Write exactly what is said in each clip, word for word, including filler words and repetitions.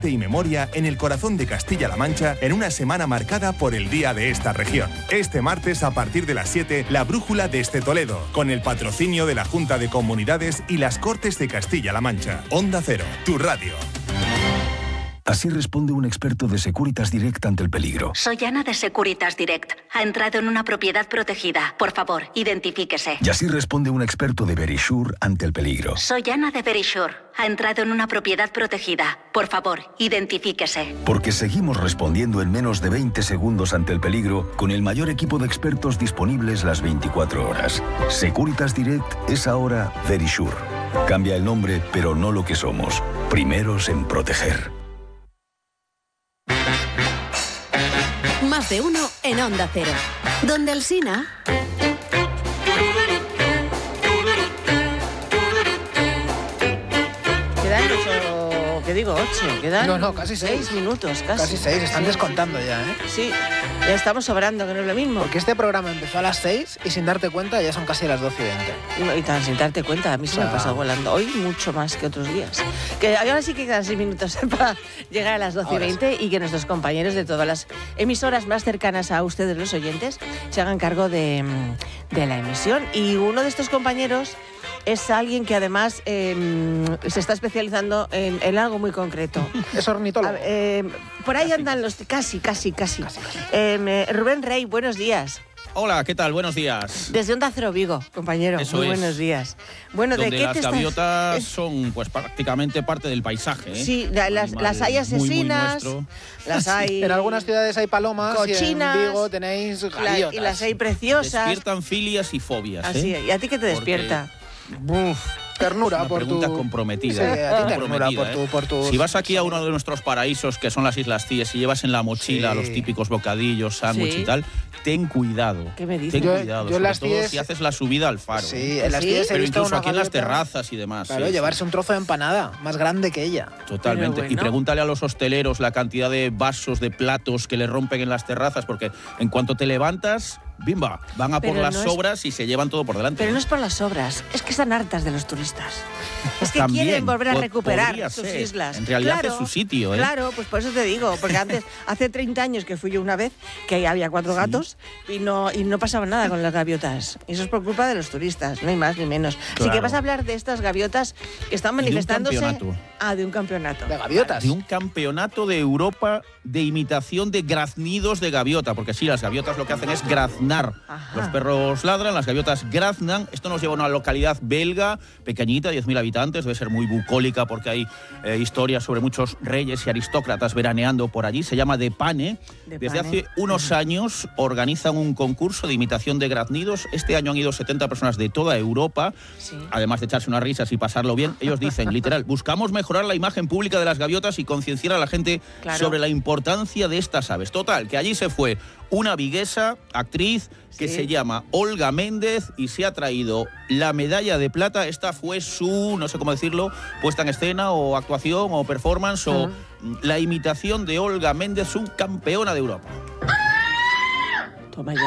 y memoria en el corazón de Castilla-La Mancha en una semana marcada por el Día de esta región. Este martes a partir de las siete, la Brújula desde Toledo, con el patrocinio de la Junta de Comunidades y las Cortes de Castilla-La Mancha. Onda Cero, tu radio. Así responde un experto de Securitas Direct ante el peligro. Soy Ana de Securitas Direct. Ha entrado en una propiedad protegida. Por favor, identifíquese. Y así responde un experto de Verisure ante el peligro. Soy Ana de Verisure. Ha entrado en una propiedad protegida. Por favor, identifíquese. Porque seguimos respondiendo en menos de veinte segundos ante el peligro con el mayor equipo de expertos disponibles las veinticuatro horas. Securitas Direct es ahora Verisure. Cambia el nombre, pero no lo que somos. Primeros en proteger. Más de uno en Onda Cero. Donde Alsina... Quedan ocho, ¿qué digo? Ocho, quedan... No, no, casi seis. Seis minutos, casi. Casi seis, están sí. descontando ya, ¿eh? Sí, ya estamos sobrando, que no es lo mismo. Porque este programa empezó a las seis y sin darte cuenta ya son casi las doce y veinte. Y, y tan sin darte cuenta, a mí se me ha pasado volando. Hoy mucho más que otros días. Que ahora sí que quedan seis minutos para llegar a las doce y veinte sí. Y que nuestros compañeros de todas las emisoras más cercanas a ustedes, los oyentes, se hagan cargo de, de la emisión. Y uno de estos compañeros es alguien que además eh, se está especializando en, en algo muy concreto. Es ornitólogo. A, eh, por ahí casi. andan los... Casi, casi, casi. casi, casi. Eh, Rubén Rey, buenos días. Hola, ¿qué tal? Buenos días. Desde Onda Cero Vigo, compañero. Eso Muy es. buenos días. Bueno, Donde ¿de qué las te estás...? gaviotas son pues prácticamente parte del paisaje, ¿eh? Sí, la, las, las hay asesinas, muy, muy las hay... En algunas ciudades hay palomas cochinas, y en Vigo tenéis gaviotas. La, y las hay preciosas. Despiertan filias y fobias, ¿eh? Así es. ¿Y a ti qué te despierta? Porque... Ternura una por pregunta tu... comprometida. Sí, a ti ternura comprometida, por, tu, por tu... Si vas aquí a uno de nuestros paraísos, que son las Islas Cíes, y llevas en la mochila sí. los típicos bocadillos, sándwich sí. y tal, ten cuidado. ¿Qué me dices? Ten Yo, cuidado, yo sobre las todo Cíes... si haces la subida al faro. Sí, en las ¿Sí? Cíes he Pero visto incluso una aquí en las gaviota, terrazas y demás. Claro, sí, llevarse sí. un trozo de empanada más grande que ella. Totalmente. Bueno. Y pregúntale a los hosteleros la cantidad de vasos, de platos que le rompen en las terrazas, porque en cuanto te levantas, bimba, van a por Pero las no es... sobras y se llevan todo por delante. Pero no es por las obras, es que están hartas de los turistas. Es que También, quieren volver a po- recuperar podría sus ser. islas. En realidad claro, es su sitio, ¿eh? Claro, pues por eso te digo, porque antes, hace treinta años que fui yo una vez, que había cuatro ¿Sí? gatos y no, y no pasaba nada con las gaviotas. Y eso es por culpa de los turistas, no hay más ni menos. Así Claro. que vas a hablar de estas gaviotas que están manifestándose. Y de un campeonato. Ah, de un campeonato. De gaviotas. De un campeonato de Europa de imitación de graznidos de gaviota, porque sí, las gaviotas lo que hacen es graznar. Ajá. Los perros ladran, las gaviotas graznan. Esto nos lleva a una localidad belga, pequeñita, diez mil habitantes, debe ser muy bucólica porque hay eh, historias sobre muchos reyes y aristócratas veraneando por allí. Se llama De Pane. De Desde Pane. hace unos años organizan un concurso de imitación de graznidos. Este año han ido setenta personas de toda Europa, Sí. además de echarse unas risas y pasarlo bien. Ellos dicen, literal, buscamos mejorar la imagen pública de las gaviotas y concienciar a la gente Claro. sobre la importancia de estas aves. Total, que allí se fue una viguesa, actriz, que Sí. se llama Olga Méndez y se ha traído la medalla de plata. Esta fue su, no sé cómo decirlo, puesta en escena o actuación o performance o Uh-huh. la imitación de Olga Méndez, subcampeona de Europa. Toma ya.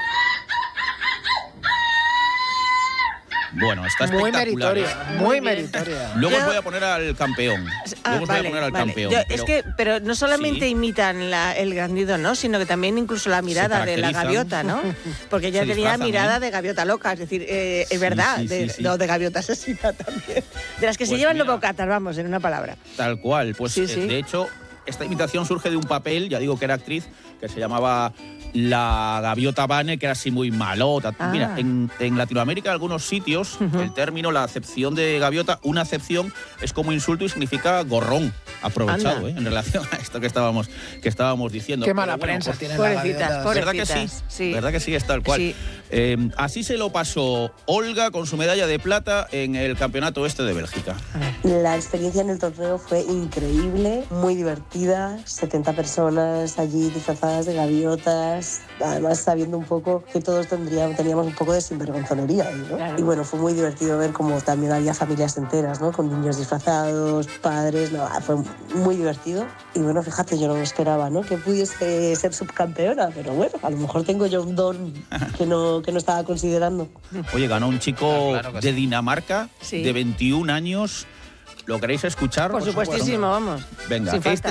Bueno, está Muy espectacular. meritoria, Muy muy bien. meritoria. Luego Yo- os voy a poner al campeón. Ah, Luego os vale, voy a poner al vale. campeón. Yo- pero- es que, pero no solamente Sí. imitan la- el grandido, ¿no? Sino que también incluso la mirada de la caracterizan. gaviota, ¿no? Porque ella Se tenía disfrazan, mirada ¿eh? de gaviota loca, es decir, eh, es Sí, verdad, sí, de, sí, sí. no, de gaviota asesina también. De las que se Pues llevan mira. los bocatas, vamos, en una palabra. Tal cual. Pues Sí, eh, sí. de hecho, esta imitación surge de un papel, ya digo que era actriz, que se llamaba La Gaviota Vane, que era así muy malota. Ah. Mira, en, en Latinoamérica, en algunos sitios, Ujú. el término, la acepción de gaviota, una acepción es como insulto y significa gorrón, aprovechado, Anda. ¿eh? En relación a esto que estábamos, que estábamos diciendo. Qué Pero mala bueno, prensa pues, tienen Pobrecitas, las gaviotas. ¿verdad que sí? Pobrecitas, sí. ¿Verdad que sí? Es tal cual. Sí. Eh, así se lo pasó Olga con su medalla de plata en el campeonato este de Bélgica. La experiencia en el torneo fue increíble, muy divertida, setenta personas allí disfrazadas de gaviotas, además sabiendo un poco que todos tendríamos, teníamos un poco de sinvergonzonería ahí, ¿no? Claro. Y bueno, fue muy divertido ver cómo también había familias enteras, ¿no? Con niños disfrazados, padres, no, fue muy divertido. Y bueno, fíjate, yo no me esperaba, ¿no? Que pudiese ser subcampeona, pero bueno, a lo mejor tengo yo un don que no, que no estaba considerando. Oye, ganó un chico Claro que de sí. Dinamarca Sí. de veintiún años. ¿Lo queréis escuchar? Por supuestísimo, vamos. Venga, Sin este falta.